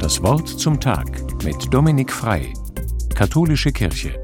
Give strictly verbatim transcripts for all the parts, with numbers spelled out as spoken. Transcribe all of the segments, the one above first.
Das Wort zum Tag mit Dominik Frei, Katholische Kirche.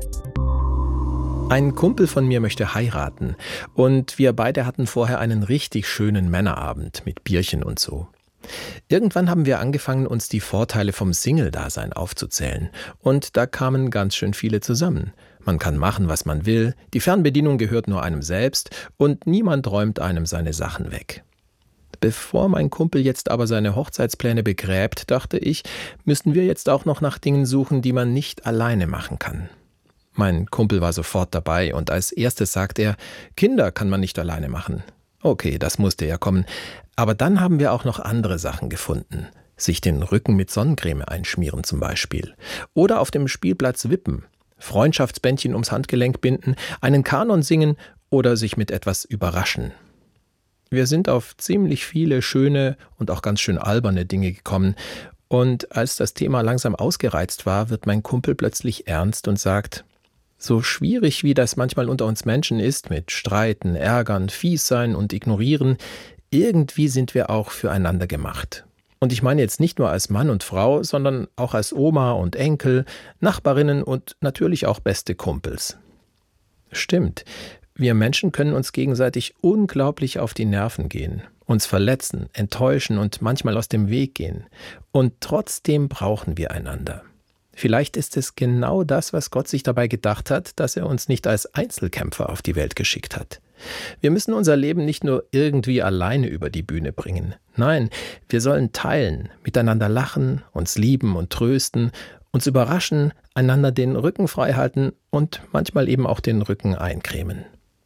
Ein Kumpel von mir möchte heiraten und wir beide hatten vorher einen richtig schönen Männerabend mit Bierchen und so. Irgendwann haben wir angefangen, uns die Vorteile vom Single-Dasein aufzuzählen und da kamen ganz schön viele zusammen. Man kann machen, was man will, die Fernbedienung gehört nur einem selbst und niemand räumt einem seine Sachen weg. Bevor mein Kumpel jetzt aber seine Hochzeitspläne begräbt, dachte ich, müssten wir jetzt auch noch nach Dingen suchen, die man nicht alleine machen kann. Mein Kumpel war sofort dabei und als erstes sagt er, Kinder kann man nicht alleine machen. Okay, das musste ja kommen. Aber dann haben wir auch noch andere Sachen gefunden. Sich den Rücken mit Sonnencreme einschmieren zum Beispiel. Oder auf dem Spielplatz wippen, Freundschaftsbändchen ums Handgelenk binden, einen Kanon singen oder sich mit etwas überraschen. Wir sind auf ziemlich viele schöne und auch ganz schön alberne Dinge gekommen. Und als das Thema langsam ausgereizt war, wird mein Kumpel plötzlich ernst und sagt, so schwierig wie das manchmal unter uns Menschen ist, mit Streiten, Ärgern, fies sein und ignorieren, irgendwie sind wir auch füreinander gemacht. Und ich meine jetzt nicht nur als Mann und Frau, sondern auch als Oma und Enkel, Nachbarinnen und natürlich auch beste Kumpels. Stimmt. Wir Menschen können uns gegenseitig unglaublich auf die Nerven gehen, uns verletzen, enttäuschen und manchmal aus dem Weg gehen. Und trotzdem brauchen wir einander. Vielleicht ist es genau das, was Gott sich dabei gedacht hat, dass er uns nicht als Einzelkämpfer auf die Welt geschickt hat. Wir müssen unser Leben nicht nur irgendwie alleine über die Bühne bringen. Nein, wir sollen teilen, miteinander lachen, uns lieben und trösten, uns überraschen, einander den Rücken frei halten und manchmal eben auch den Rücken eincremen.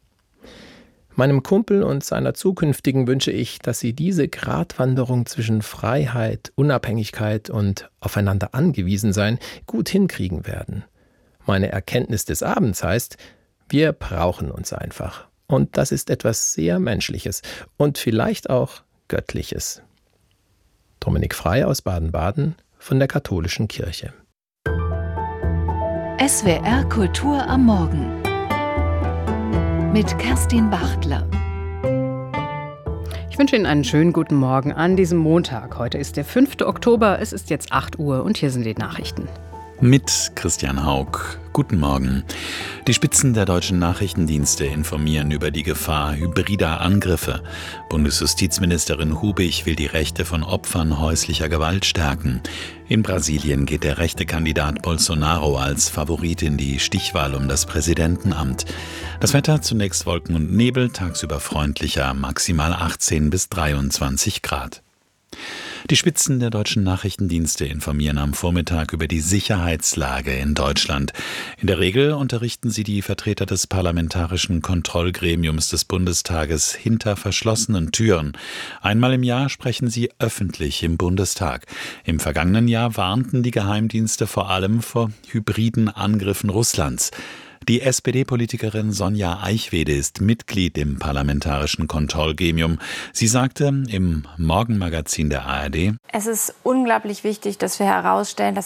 Meinem Kumpel und seiner Zukünftigen wünsche ich, dass sie diese Gratwanderung zwischen Freiheit, Unabhängigkeit und aufeinander angewiesen sein gut hinkriegen werden. Meine Erkenntnis des Abends heißt, wir brauchen uns einfach. Und das ist etwas sehr Menschliches und vielleicht auch Göttliches. Dominik Frei aus Baden-Baden von der Katholischen Kirche. S W R Kultur am Morgen mit Kerstin Bachtler. Ich wünsche Ihnen einen schönen guten Morgen an diesem Montag. Heute ist der fünfte Oktober, es ist jetzt acht Uhr und hier sind die Nachrichten. Mit Christian Haug. Guten Morgen. Die Spitzen der deutschen Nachrichtendienste informieren über die Gefahr hybrider Angriffe. Bundesjustizministerin Hubig will die Rechte von Opfern häuslicher Gewalt stärken. In Brasilien geht der rechte Kandidat Bolsonaro als Favorit in die Stichwahl um das Präsidentenamt. Das Wetter zunächst Wolken und Nebel, tagsüber freundlicher, maximal achtzehn bis dreiundzwanzig Grad. Die Spitzen der deutschen Nachrichtendienste informieren am Vormittag über die Sicherheitslage in Deutschland. In der Regel unterrichten sie die Vertreter des Parlamentarischen Kontrollgremiums des Bundestages hinter verschlossenen Türen. Einmal im Jahr sprechen sie öffentlich im Bundestag. Im vergangenen Jahr warnten die Geheimdienste vor allem vor hybriden Angriffen Russlands. Die S P D-Politikerin Sonja Eichwede ist Mitglied im Parlamentarischen Kontrollgremium. Sie sagte im Morgenmagazin der A R D: Es ist unglaublich wichtig, dass wir herausstellen, dass